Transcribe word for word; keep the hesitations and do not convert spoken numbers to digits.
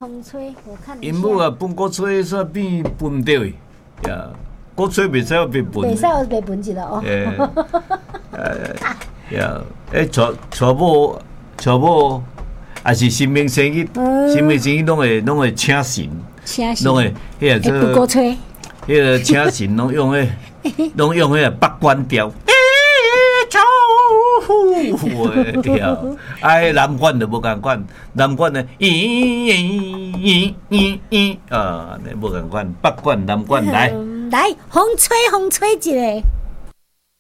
风吹，我看因母啊，分国吹煞变分唔对呀，国吹袂使变分。 袂使我变分一了哦。 诶，呀，诶，娶娶某娶某，还是新明生意，新明生意拢会拢会请神，拢会迄个做国吹， 迄个请神拢用迄，拢用迄个八关调。跳，哎，南管就无共款，南管呢，咦咦咦咦啊，无共款，北管南管来， 来，风吹风吹一个。